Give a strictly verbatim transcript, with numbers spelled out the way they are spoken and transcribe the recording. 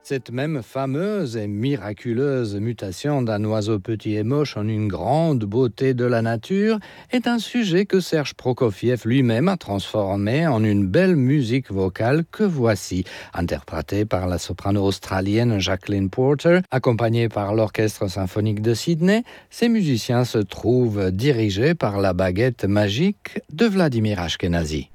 Cette même fameuse et miraculeuse mutation d'un oiseau petit et moche en une grande beauté de la nature est un sujet que Serge Prokofiev lui-même a transformé en une belle musique vocale que voici, interprétée par la soprano australienne Jacqueline Porter, accompagnée par l'Orchestre symphonique de Sydney. Ces musiciens se trouvent dirigés par la baguette magique de Vladimir Ashkenazy.